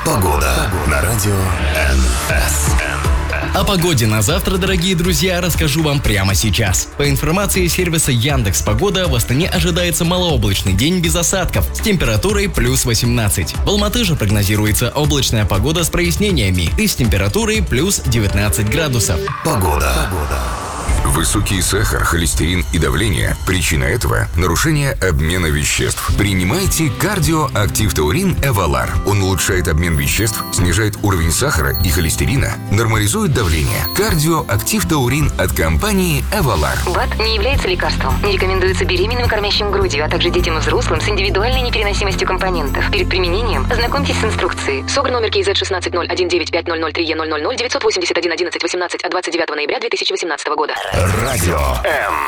Погода на радио НС. О погоде на завтра, дорогие друзья, расскажу вам прямо сейчас. По информации сервиса Яндекс.Погода, в Астане ожидается малооблачный день без осадков с температурой плюс 18. В Алматы же прогнозируется облачная погода с прояснениями и с температурой плюс 19 градусов. Погода. Высокий сахар, холестерин и давление. Причина этого – нарушение обмена веществ. Принимайте Кардио-Актив Таурин Эвалар. Он улучшает обмен веществ, снижает уровень сахара и холестерина, нормализует давление. Кардио-Актив Таурин от компании Эвалар. БАД не является лекарством. Не рекомендуется беременным, кормящим грудью, а также детям и взрослым с индивидуальной непереносимостью компонентов. Перед применением ознакомьтесь с инструкцией. СОГР номер КИЗ 160195003000 981 11 18 от 29 ноября 2018 года. Радио М.